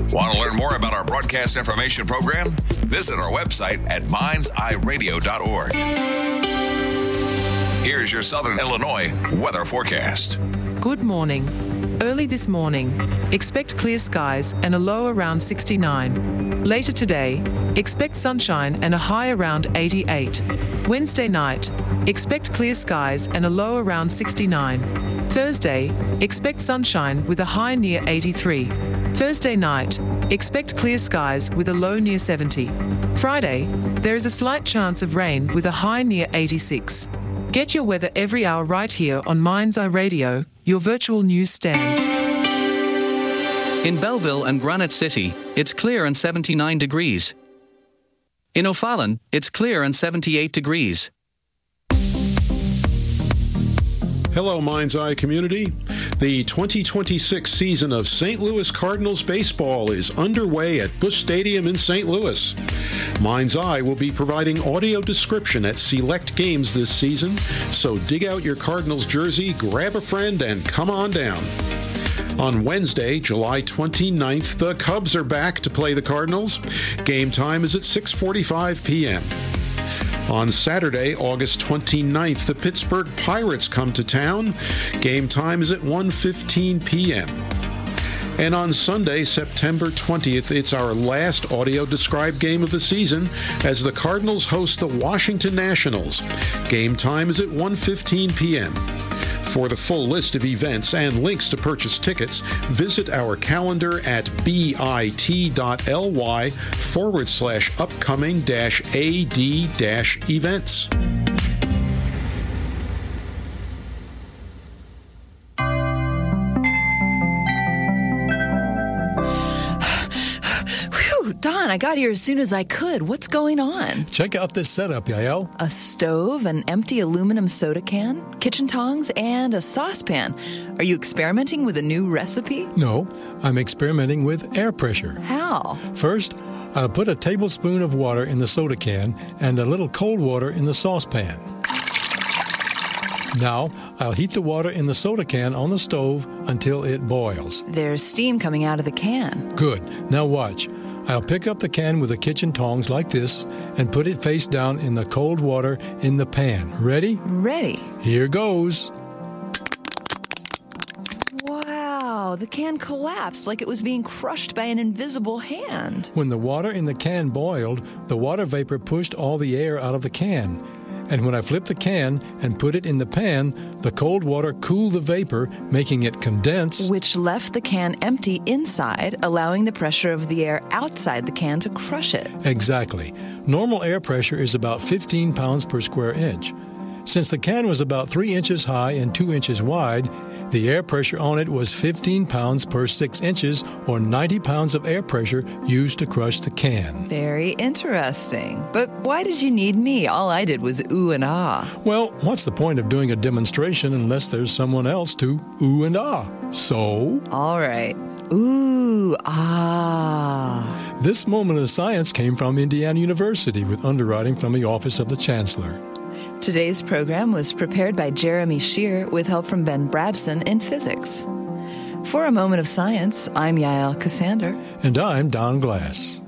Want to learn more about our broadcast information program? Visit our website at mindseyeradio.org. Here's your Southern Illinois weather forecast. Good morning. Early this morning, expect clear skies and a low around 69. Later today, expect sunshine and a high around 88. Wednesday night, expect clear skies and a low around 69. Thursday, expect sunshine with a high near 83. Thursday night, expect clear skies with a low near 70. Friday, there is a slight chance of rain with a high near 86. Get your weather every hour right here on Mind's Eye Radio, your virtual news stand. In Belleville and Granite City, it's clear and 79 degrees. In O'Fallon, it's clear and 78 degrees. Hello, Mind's Eye community. The 2026 season of St. Louis Cardinals baseball is underway at Busch Stadium in St. Louis. Mind's Eye will be providing audio description at select games this season, so dig out your Cardinals jersey, grab a friend, and come on down. On Wednesday, July 29th, the Cubs are back to play the Cardinals. Game time is at 6:45 p.m. On Saturday, August 29th, the Pittsburgh Pirates come to town. Game time is at 1:15 p.m. And on Sunday, September 20th, it's our last audio-described game of the season as the Cardinals host the Washington Nationals. Game time is at 1:15 p.m. For the full list of events and links to purchase tickets, visit our calendar at bit.ly/upcoming-ad-events. Don, I got here as soon as I could. What's going on? Check out this setup, Yael. A stove, an empty aluminum soda can, kitchen tongs, and a saucepan. Are you experimenting with a new recipe? No, I'm experimenting with air pressure. How? First, I'll put a tablespoon of water in the soda can and a little cold water in the saucepan. Now, I'll heat the water in the soda can on the stove until it boils. There's steam coming out of the can. Good. Now watch. I'll pick up the can with the kitchen tongs like this and put it face down in the cold water in the pan. Ready? Ready. Here goes. Wow, the can collapsed like it was being crushed by an invisible hand. When the water in the can boiled, the water vapor pushed all the air out of the can. And when I flipped the can and put it in the pan, the cold water cooled the vapor, making it condense. Which left the can empty inside, allowing the pressure of the air outside the can to crush it. Exactly. Normal air pressure is about 15 pounds per square inch. Since the can was about 3 inches high and 2 inches wide, the air pressure on it was 15 pounds per 6 inches, or 90 pounds of air pressure used to crush the can. Very interesting. But why did you need me? All I did was ooh and ah. Well, what's the point of doing a demonstration unless there's someone else to ooh and ah? So? All right. Ooh, ah. This moment of science came from Indiana University with underwriting from the Office of the Chancellor. Today's program was prepared by Jeremy Shear with help from Ben Brabson in physics. For a moment of science, I'm Yael Cassander. And I'm Don Glass.